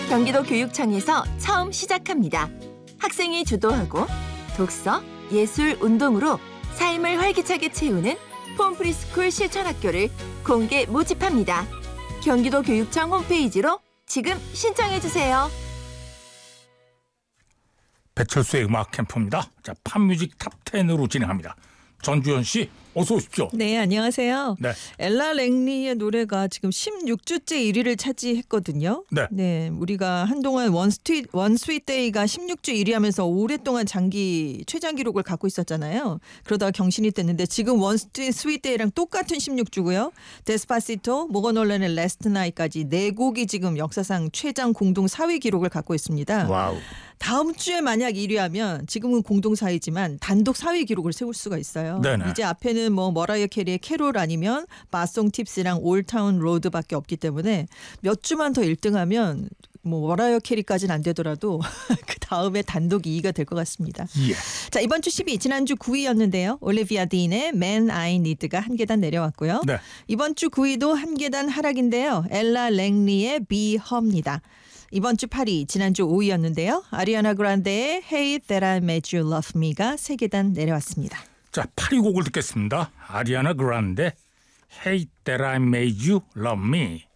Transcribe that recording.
경기도 교육청에서 처음 시작합니다. 학생이 주도하고 독서, 예술, 운동으로 삶을 활기차게 채우는 폼프리스쿨 실천학교를 공개 모집합니다. 경기도 교육청 홈페이지로 지금 신청해주세요. 배철수의 음악 캠프입니다. 자, 팝뮤직 탑10으로 진행합니다. 전주현 씨, 어서 오십시오. 네, 안녕하세요. 네. 엘라 랭리의 노래가 지금 16주째 1위를 차지했거든요. 네. 우리가 한동안 원 스윗 데이가 16주 1위 하면서 오랫동안 최장 기록을 갖고 있었잖아요. 그러다가 경신이 됐는데 지금 원 스윗 데이랑 똑같은 16주고요. 데스파시토, 모건홀란의 레스트 나이까지 4곡이 지금 역사상 최장 공동 4위 기록을 갖고 있습니다. 와우. 다음 주에 만약 1위하면 지금은 공동 4위지만 단독 4위 기록을 세울 수가 있어요. 네네. 이제 앞에는 뭐 머라이어 캐리의 캐롤 아니면 마송 팁스랑 올타운 로드밖에 없기 때문에 몇 주만 더 1등하면 뭐 머라이어 캐리까지는 안 되더라도 그 다음에 단독 2위가 될 것 같습니다. 예. 자, 이번 주 10위 지난주 9위였는데요. 올리비아 딘의 Man I Need가 한 계단 내려왔고요. 네. 이번 주 9위도 한 계단 하락인데요. 엘라 랭리의 Be Her입니다. 이번 주 8위, 지난주 5위였는데요. 아리아나 그란데의 Hey That I Made You Love Me가 3계단 내려왔습니다. 자, 8위 곡을 듣겠습니다. 아리아나 그란데, Hey That I Made You Love Me.